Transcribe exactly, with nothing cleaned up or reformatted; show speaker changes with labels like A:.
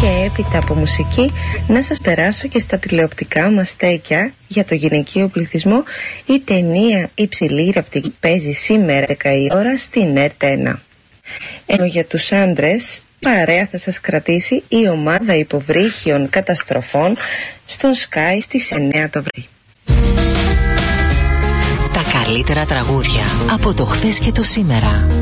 A: Και έπειτα από μουσική να σας περάσω και στα τηλεοπτικά μαστέκια για το γυναικείο πληθυσμό η ταινία «Υψηλή ραπτική» παίζει σήμερα δέκα η ώρα στην ΕΡΤ ένα. Ενώ για τους άντρες παρέα θα σας κρατήσει η ομάδα υποβρύχιων καταστροφών στον Sky στις εννιά το βράδυ.
B: Τα καλύτερα τραγούδια από το χθες και το σήμερα.